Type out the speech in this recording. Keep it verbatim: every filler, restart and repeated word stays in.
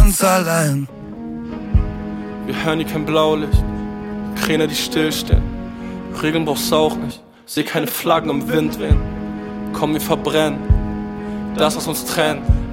uns allein. Wir hören hier kein Blaulicht, Kräne, die stillstehen. Regeln brauchst du auch nicht, seh keine Flaggen im Wind wehen. Komm, wir verbrennen das, was uns trennt.